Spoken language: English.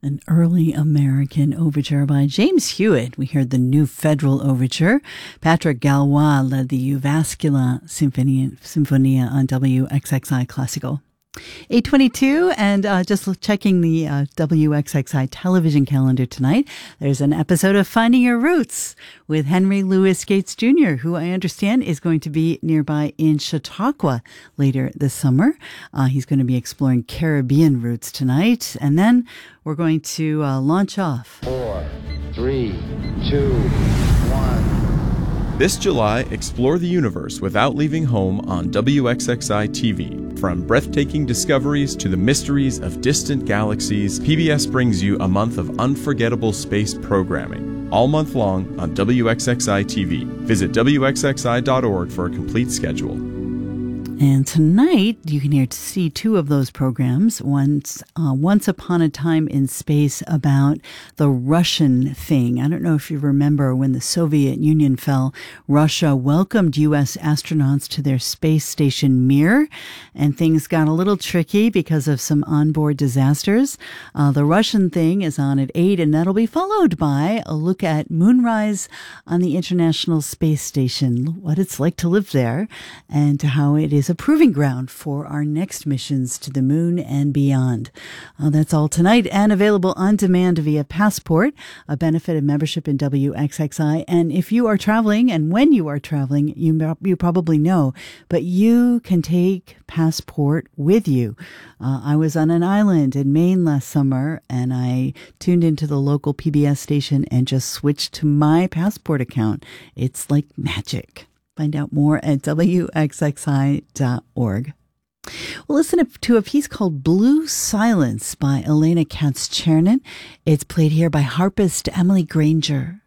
An early American overture by James Hewitt. We heard the New Federal Overture. Patrick Gallois led the Uvascula Sinfonia on WXXI Classical. 8:22, and just checking the WXXI television calendar tonight. There's an episode of Finding Your Roots with Henry Louis Gates Jr., who I understand is going to be nearby in Chautauqua later this summer. He's going to be exploring Caribbean roots tonight, and then we're going to launch off. 4, 3, 2, 1. This July, explore the universe without leaving home on WXXI TV. From breathtaking discoveries to the mysteries of distant galaxies, PBS brings you a month of unforgettable space programming, all month long on WXXI TV. Visit WXXI.org for a complete schedule. And tonight, you can see two of those programs. Once Upon a Time in Space about the Russian thing. I don't know if you remember when the Soviet Union fell, Russia welcomed U.S. astronauts to their space station Mir, and things got a little tricky because of some onboard disasters. The Russian thing is on at 8, and that'll be followed by a look at moonrise on the International Space Station, what it's like to live there, and how it is a proving ground for our next missions to the moon and beyond. That's all tonight and available on demand via Passport, a benefit of membership in WXXI. And if you are traveling, and when you are traveling, you probably know, but you can take Passport with you. I was on an island in Maine last summer, and I tuned into the local PBS station and just switched to my Passport account. It's like magic. Find out more at WXXI.org. We'll listen to a piece called Blue Silence by Elena Katz-Chernin. It's played here by harpist Emily Granger.